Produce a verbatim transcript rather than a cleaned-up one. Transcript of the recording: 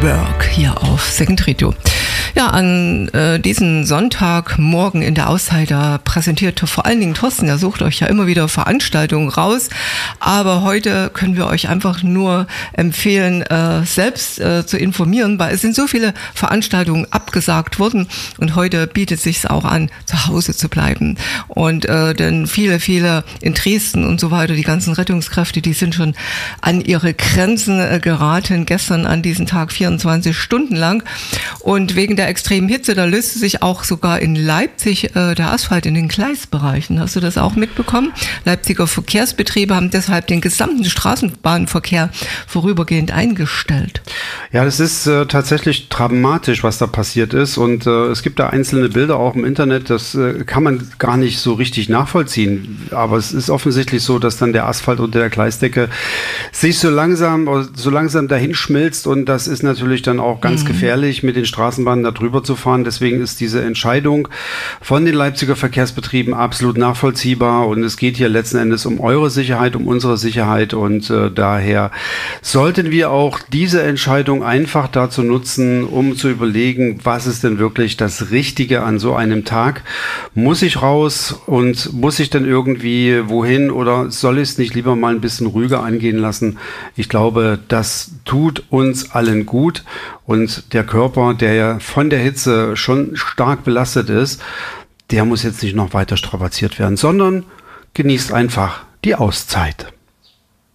Work hier auf Second Radio. Ja, an äh, diesen Sonntagmorgen in der Auszeit, da präsentiert vor allen Dingen Thorsten, er sucht euch ja immer wieder Veranstaltungen raus, aber heute können wir euch einfach nur empfehlen, äh, selbst äh, zu informieren, weil es sind so viele Veranstaltungen abgesagt worden und heute bietet es sich auch an, zu Hause zu bleiben. Und äh, denn viele, viele in Dresden und so weiter, die ganzen Rettungskräfte, die sind schon an ihre Grenzen äh, geraten, gestern an diesem Tag vierundzwanzig Stunden lang. Und wegen der extremen Hitze, da löste sich auch sogar in Leipzig äh, der Asphalt in den Gleisbereichen. Hast du das auch mitbekommen? Leipziger Verkehrsbetriebe haben deshalb den gesamten Straßenbahnverkehr vorübergehend eingestellt. Ja, das ist äh, tatsächlich dramatisch, was da passiert ist. Und äh, es gibt da einzelne Bilder auch im Internet, das äh, kann man gar nicht so richtig nachvollziehen. Aber es ist offensichtlich so, dass dann der Asphalt unter der Gleisdecke sich so langsam, so langsam dahin schmilzt. Und das ist natürlich dann auch ganz mhm. gefährlich, mit den Straßenbahnen da drüber zu fahren. Deswegen ist diese Entscheidung von den Leipziger Verkehrsbetrieben absolut nachvollziehbar. Und es geht hier letzten Endes um eure Sicherheit, um unsere Sicherheit. Und äh, daher sollten wir auch diese Entscheidung einfach dazu nutzen, um zu überlegen, was ist denn wirklich das Richtige an so einem Tag? Muss ich raus und muss ich dann irgendwie wohin oder soll ich es nicht lieber mal ein bisschen ruhiger angehen lassen? Ich glaube, das tut uns allen gut und der Körper, der ja von der Hitze schon stark belastet ist, der muss jetzt nicht noch weiter strapaziert werden, sondern genießt einfach die Auszeit.